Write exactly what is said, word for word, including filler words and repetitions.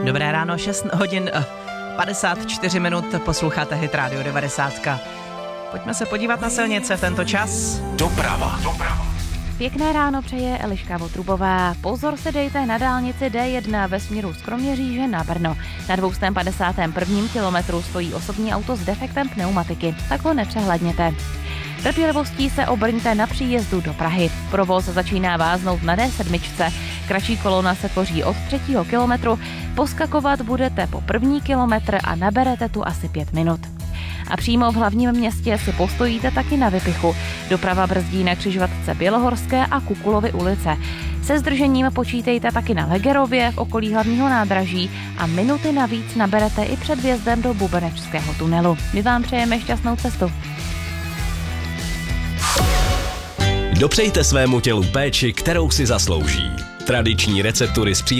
Dobré ráno, šest hodin padesát čtyři minut, posloucháte Hit Radio devadesát. Pojďme se podívat na silnice v tento čas. Doprava. Doprava. Pěkné ráno přeje Eliška Votrubová. Pozor se dejte na dálnici D jedna ve směru z Kroměříže na Brno. Na dvě stě padesátém prvním kilometru stojí osobní auto s defektem pneumatiky, tak ho nepřehledněte. Trpělivostí se obrňte na příjezdu do Prahy. Provoz začíná váznout na D sedm. Kratší kolona se tvoří od třetího kilometru, poskakovat budete po první kilometr a naberete tu asi pět minut. A přímo v hlavním městě si postojíte taky na vypichu. Doprava brzdí na křižovatce Bělohorské a Kukulovy ulice. Se zdržením počítejte taky na Hegerově v okolí hlavního nádraží a minuty navíc naberete i před vjezdem do Bubenečského tunelu. My vám přejeme šťastnou cestu. Dopřejte svému tělu péči, kterou si zaslouží. Tradiční receptury z